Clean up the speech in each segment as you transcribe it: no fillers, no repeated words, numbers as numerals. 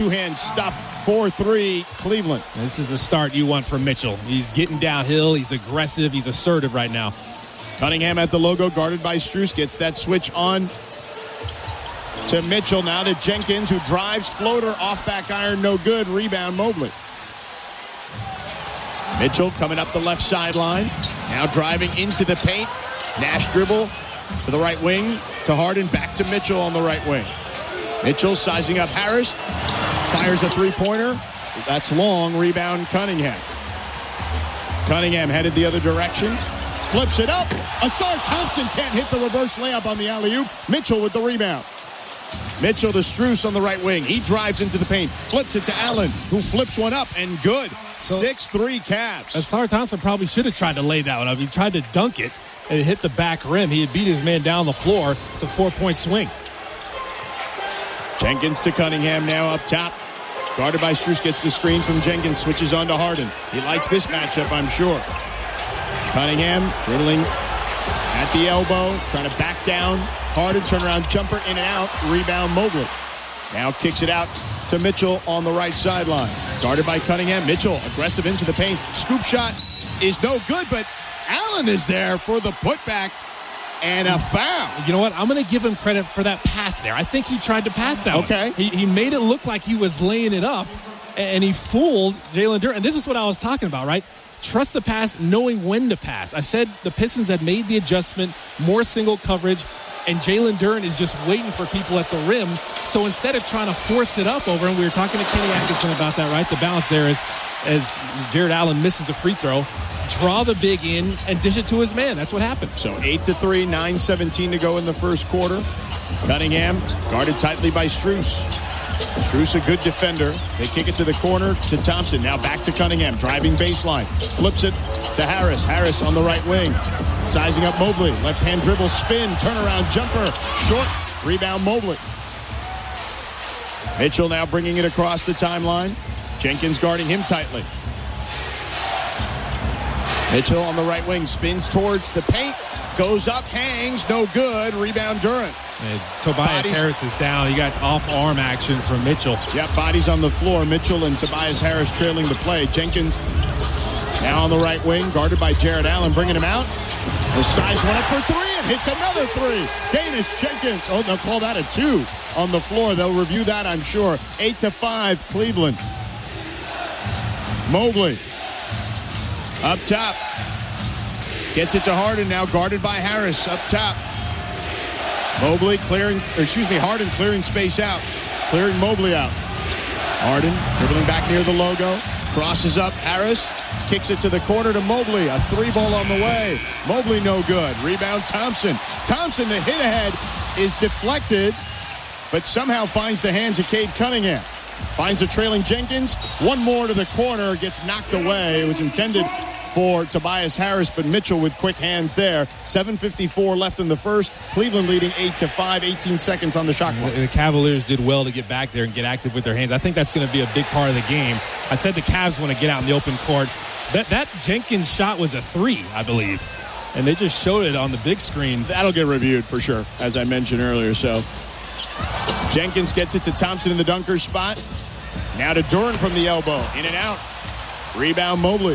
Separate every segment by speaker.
Speaker 1: two-hand stuff, 4-3 Cleveland.
Speaker 2: This is the start you want from Mitchell. He's getting downhill. He's aggressive. He's assertive right now.
Speaker 1: Cunningham at the logo, guarded by Strus. Gets that switch on to Mitchell. Now to Jenkins, who drives. Floater off back iron, no good. Rebound, Mobley. Mitchell coming up the left sideline. Now driving into the paint. Nash dribble to the right wing. To Harden, back to Mitchell on the right wing. Mitchell sizing up Harris. Fires a three-pointer. That's long. Rebound, Cunningham. Cunningham headed the other direction. Flips it up. Ausar Thompson can't hit the reverse layup on the alley-oop. Mitchell with the rebound. Mitchell to Strus on the right wing. He drives into the paint. Flips it to Allen, who flips one up, and good. 6-3 Cavs.
Speaker 2: Ausar Thompson probably should have tried to lay that one up. He tried to dunk it, and it hit the back rim. He had beat his man down the floor. It's a 4-point swing.
Speaker 1: Jenkins to Cunningham now up top. Guarded by Strus, gets the screen from Jenkins. Switches on to Harden. He likes this matchup, I'm sure. Cunningham dribbling at the elbow, trying to back down. Harden, turnaround jumper, in and out. Rebound, Mobley. Now kicks it out to Mitchell on the right sideline. Guarded by Cunningham. Mitchell aggressive into the paint. Scoop shot is no good, but Allen is there for the putback and a foul.
Speaker 2: You know what? I'm going to give him credit for that pass there. I think he tried to pass that
Speaker 1: one.
Speaker 2: He made it look like he was laying it up, and he fooled Jalen Duren. And this is what I was talking about, right? Trust the pass, knowing when to pass. I said the Pistons had made the adjustment, more single coverage, and Jalen Duren is just waiting for people at the rim. So instead of trying to force it up over him, we were talking to Kenny Atkinson about that, right? The balance there is, as Jared Allen misses a free throw, draw the big in and dish it to his man. That's what happened.
Speaker 1: So 8-3, 9:17 to go in the first quarter. Cunningham guarded tightly by Strus. Strus, a good defender. They kick it to the corner to Thompson. Now back to Cunningham, driving baseline. Flips it to Harris. Harris on the right wing. Sizing up Mobley. Left-hand dribble, spin, turnaround jumper. Short. Rebound, Mobley. Mitchell now bringing it across the timeline. Jenkins guarding him tightly. Mitchell on the right wing, spins towards the paint. Goes up, hangs, no good. Rebound, Duren.
Speaker 2: And Tobias Harris is down. You got off-arm action from Mitchell.
Speaker 1: Yep, bodies on the floor. Mitchell and Tobias Harris trailing the play. Jenkins now on the right wing, guarded by Jared Allen, bringing him out. The size one up for three and hits another three. Danis Jenkins. Oh, they'll call that a 2 on the floor. They'll review that, I'm sure. 8-5, Cleveland. Mobley up top. Gets it to Harden, now guarded by Harris up top. Mobley Harden clearing space out. Clearing Mobley out. Harden dribbling back near the logo. Crosses up Harris. Kicks it to the corner to Mobley. A 3-ball on the way. Mobley no good. Rebound Thompson. Thompson, the hit ahead is deflected, but somehow finds the hands of Cade Cunningham. Finds a trailing Jenkins. One more to the corner. Gets knocked away. It was intended for Tobias Harris, but Mitchell with quick hands there. 7:54 left in the first. Cleveland leading 8-5, 18 seconds on the shot clock.
Speaker 2: The Cavaliers did well to get back there and get active with their hands. I think that's going to be a big part of the game. I said the Cavs want to get out in the open court. That Jenkins shot was a 3, I believe. And they just showed it on the big screen.
Speaker 1: That'll get reviewed for sure, as I mentioned earlier. So Jenkins gets it to Thompson in the dunker spot. Now to Duren from the elbow. In and out. Rebound Mobley.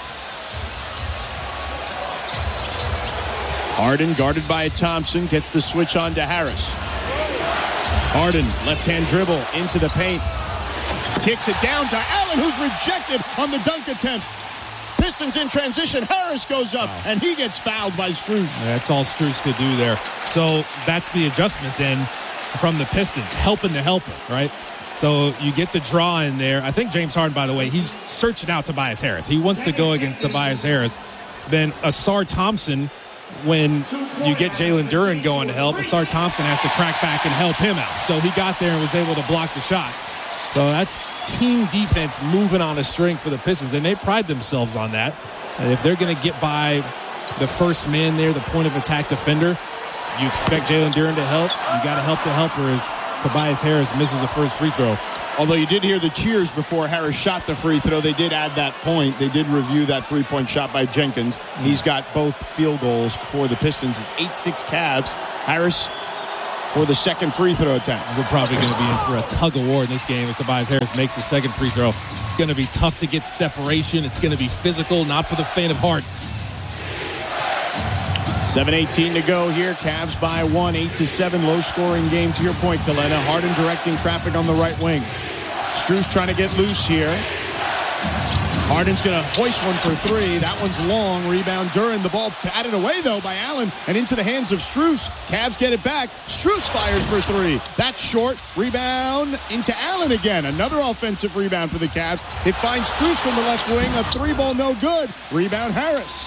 Speaker 1: Harden guarded by Thompson. Gets the switch on to Harris. Harden, left-hand dribble into the paint. Kicks it down to Allen, who's rejected on the dunk attempt. Pistons in transition. Harris goes up, and he gets fouled by Strus.
Speaker 2: That's all Strus could do there. So that's the adjustment then from the Pistons, helping the helper, right? So you get the draw in there. I think James Harden, by the way, he's searching out Tobias Harris. He wants to go against Tobias Harris. Then Ausar Thompson, when you get Jalen Duren going to help, Ausar Thompson has to crack back and help him out. So he got there and was able to block the shot. So that's team defense moving on a string for the Pistons, and they pride themselves on that. And if they're going to get by the first man there, the point of attack defender, you expect Jalen Duren to help. You got to help the helper as Tobias Harris misses a first free throw.
Speaker 1: Although you did hear the cheers before Harris shot the free throw, they did add that point. They did review that three-point shot by Jenkins. He's got both field goals for the Pistons. It's 8-6 Cavs. Harris for the second free throw attempt.
Speaker 2: We're probably going to be in for a tug of war in this game if Tobias Harris makes the second free throw. It's going to be tough to get separation. It's going to be physical, not for the faint of heart.
Speaker 1: 7:18 to go here. Cavs by 1, 8-7. Low-scoring game to your point, Kalena. Harden directing traffic on the right wing. Strus trying to get loose here. Harden's going to hoist one for three. That one's long. Rebound Duren. The ball batted away, though, by Allen and into the hands of Strus. Cavs get it back. Strus fires for three. That's short. Rebound into Allen again. Another offensive rebound for the Cavs. It finds Strus from the left wing. A three ball, no good. Rebound Harris.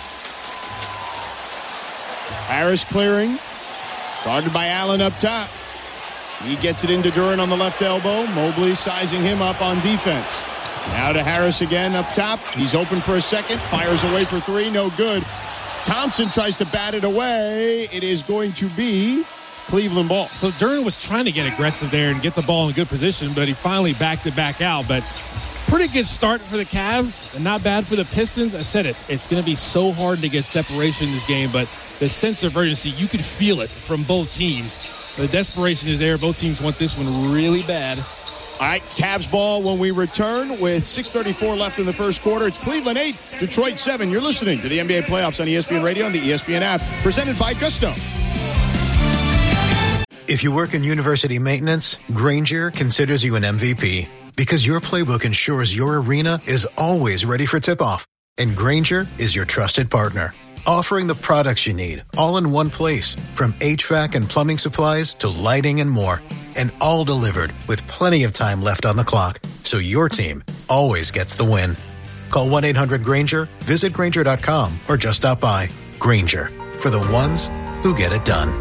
Speaker 1: Harris clearing. Guarded by Allen up top. He gets it into Duren on the left elbow. Mobley sizing him up on defense. Now to Harris again up top. He's open for a second. Fires away for three. No good. Thompson tries to bat it away. It is going to be Cleveland ball.
Speaker 2: So Duren was trying to get aggressive there and get the ball in good position, but he finally backed it back out. But pretty good start for the Cavs and not bad for the Pistons. I said it. It's going to be so hard to get separation in this game, but the sense of urgency, you could feel it from both teams. The desperation is there. Both teams want this one really bad.
Speaker 1: All right, Cavs ball when we return with 6:34 left in the first quarter. It's Cleveland 8, Detroit 7. You're listening to the NBA playoffs on ESPN Radio and the ESPN app, presented by Gusto.
Speaker 3: If you work in university maintenance, Grainger considers you an MVP because your playbook ensures your arena is always ready for tip-off. And Grainger is your trusted partner, offering the products you need all in one place, from HVAC and plumbing supplies to lighting and more. And all delivered with plenty of time left on the clock, so your team always gets the win. Call 1-800-GRAINGER, visit Grainger.com, or just stop by. Grainger, for the ones who get it done.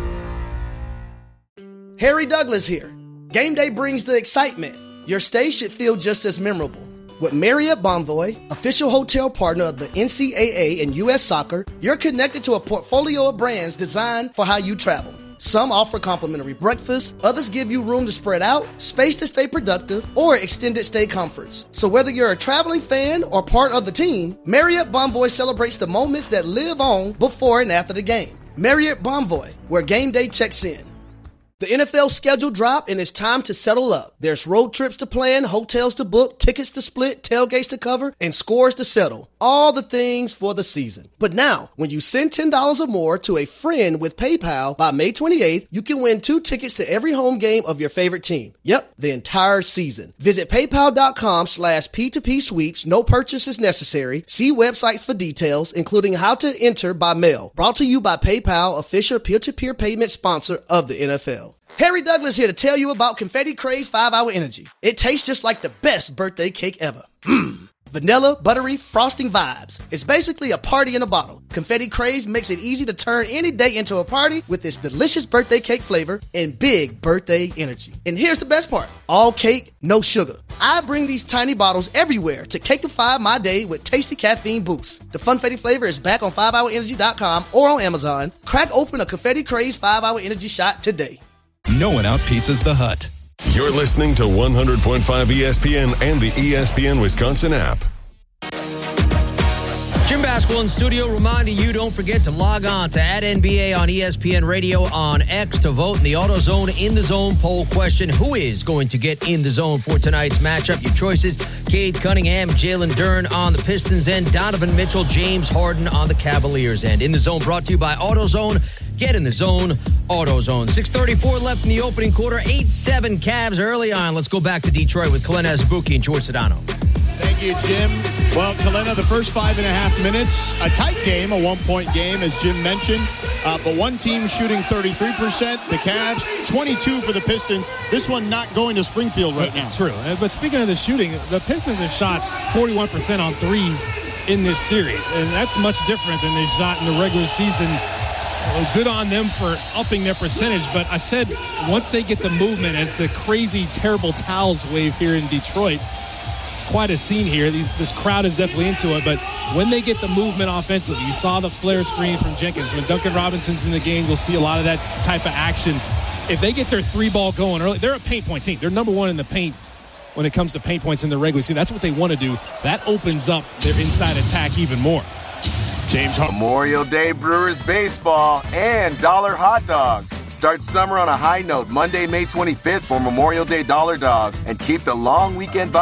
Speaker 4: Harry Douglas here. Game day brings the excitement. Your stay should feel just as memorable. With Marriott Bonvoy, official hotel partner of the NCAA and U.S. Soccer, you're connected to a portfolio of brands designed for how you travel. Some offer complimentary breakfast, others give you room to spread out, space to stay productive, or extended stay comforts. So whether you're a traveling fan or part of the team, Marriott Bonvoy celebrates the moments that live on before and after the game. Marriott Bonvoy, where game day checks in. The NFL schedule dropped and it's time to settle up. There's road trips to plan, hotels to book, tickets to split, tailgates to cover, and scores to settle. All the things for the season. But now, when you send $10 or more to a friend with PayPal by May 28th, you can win 2 tickets to every home game of your favorite team. Yep, the entire season. Visit paypal.com/P2P sweeps. No purchase is necessary. See websites for details, including how to enter by mail. Brought to you by PayPal, official peer-to-peer payment sponsor of the NFL. Harry Douglas here to tell you about Confetti Craze 5-Hour Energy. It tastes just like the best birthday cake ever. Vanilla, buttery, frosting vibes. It's basically a party in a bottle. Confetti Craze makes it easy to turn any day into a party with its delicious birthday cake flavor and big birthday energy. And here's the best part. All cake, no sugar. I bring these tiny bottles everywhere to cakeify my day with tasty caffeine boosts. The Funfetti flavor is back on 5hourenergy.com or on Amazon. Crack open a Confetti Craze 5-Hour Energy shot today.
Speaker 5: No one out-pizzas the Hut.
Speaker 6: You're listening to 100.5 ESPN and the ESPN Wisconsin app.
Speaker 7: Jim Baskel in studio reminding you, don't forget to log on to @NBA on ESPN Radio on X to vote in the AutoZone In the Zone poll question. Who is going to get in the zone for tonight's matchup? Your choices, Cade Cunningham, Jalen Duren on the Pistons end, Donovan Mitchell, James Harden on the Cavaliers end. In the Zone brought to you by AutoZone. Get in the zone, AutoZone. 6:34 left in the opening quarter. 8-7 Cavs early on. Let's go back to Detroit with Kalena Azubuike and George Sedano.
Speaker 1: Thank you, Jim. Well, Kalena, the first 5.5 minutes, a tight game, a one-point game, as Jim mentioned. But one team shooting 33%, the Cavs, 22 for the Pistons. This one not going to Springfield right now.
Speaker 2: True. But speaking of the shooting, the Pistons have shot 41% on threes in this series, and that's much different than they shot in the regular season. Good on them for upping their percentage, but I said once they get the movement, as the crazy, terrible towels wave here in Detroit, quite a scene here. This crowd is definitely into it, but when they get the movement offensively, you saw the flare screen from Jenkins. When Duncan Robinson's in the game, you'll see a lot of that type of action. If they get their three ball going early, they're a paint point team. They're number one in the paint when it comes to paint points in the regular season. That's what they want to do. That opens up their inside attack even more.
Speaker 1: James Harden.
Speaker 8: Memorial Day Brewers baseball and dollar hot dogs. Start summer on a high note Monday, May 25th for Memorial Day Dollar Dogs and keep the long weekend